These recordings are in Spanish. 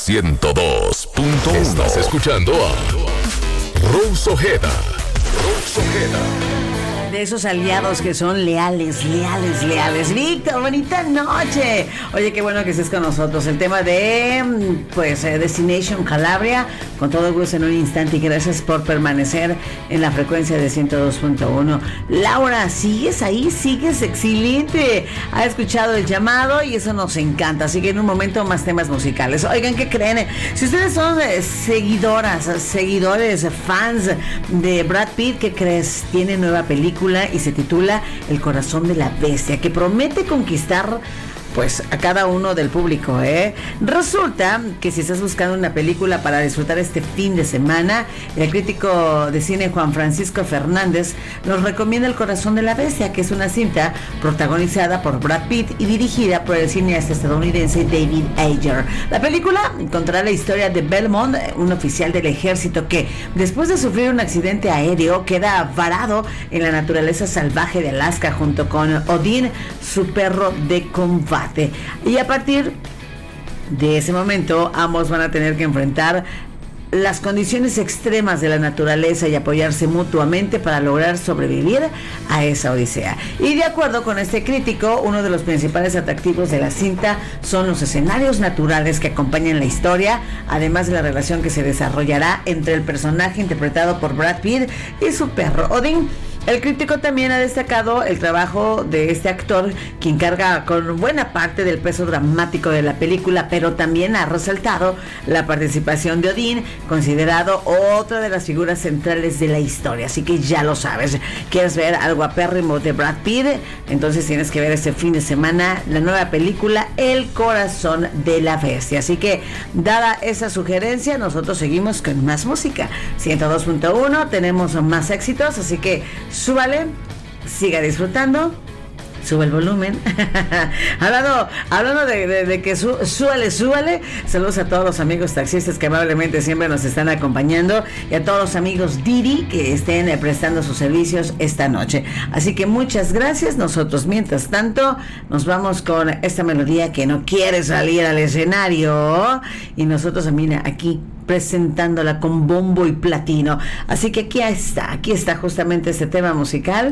102.1. Estás escuchando a Rose Ojeda. Rose Ojeda. De esos aliados que son leales. Víctor, bonita noche. Oye, qué bueno que estés con nosotros. El tema de, Destination Calabria, con todo gusto en un instante, y gracias por permanecer en la frecuencia de 102.1. Laura, ¿sigues ahí? ¿Sigues? Excelente. Ha escuchado el llamado y eso nos encanta. Así que en un momento más temas musicales. Oigan, ¿qué creen? Si ustedes son seguidores, fans de Brad Pitt, ¿qué crees? Tiene nueva película y se titula El corazón de la bestia, que promete conquistar a cada uno del público, Resulta que si estás buscando una película para disfrutar este fin de semana, el crítico de cine Juan Francisco Fernández nos recomienda El corazón de la bestia, que es una cinta protagonizada por Brad Pitt y dirigida por el cineasta estadounidense David Ayer. La película contará la historia de Belmont, un oficial del ejército que, después de sufrir un accidente aéreo, queda varado en la naturaleza salvaje de Alaska junto con Odin, su perro de combate. Y a partir de ese momento, ambos van a tener que enfrentar las condiciones extremas de la naturaleza y apoyarse mutuamente para lograr sobrevivir a esa odisea. Y de acuerdo con este crítico, uno de los principales atractivos de la cinta son los escenarios naturales que acompañan la historia, además de la relación que se desarrollará entre el personaje interpretado por Brad Pitt y su perro Odin. El crítico también ha destacado el trabajo de este actor, quien carga con buena parte del peso dramático de la película, pero también ha resaltado la participación de Odin, considerado otra de las figuras centrales de la historia. Así que ya lo sabes, ¿quieres ver algo guapérrimo de Brad Pitt? Entonces tienes que ver este fin de semana la nueva película El corazón de la bestia. Así que, dada esa sugerencia, nosotros seguimos con más música. 102.1, tenemos más éxitos, así que súbale, siga disfrutando, sube el volumen. hablando de que súbale. Saludos a todos los amigos taxistas que amablemente siempre nos están acompañando, y a todos los amigos Didi que estén prestando sus servicios esta noche. Así que muchas gracias. Nosotros, mientras tanto, nos vamos con esta melodía que no quiere salir al escenario, y nosotros, mira, aquí presentándola con bombo y platino. Así que aquí está justamente este tema musical.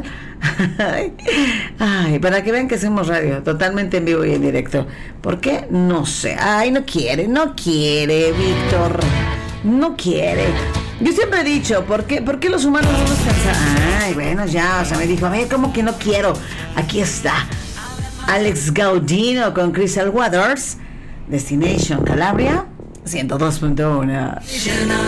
Ay, para que vean que hacemos radio totalmente en vivo y en directo. ¿Por qué? No sé. Ay, no quiere, Víctor. No quiere. Yo siempre he dicho, ¿por qué los humanos no nos cansan? Ay, bueno, ya, me dijo, a ver, ¿cómo que no quiero? Aquí está Alex Gaudino con Crystal Waters, Destination Calabria, 102.1.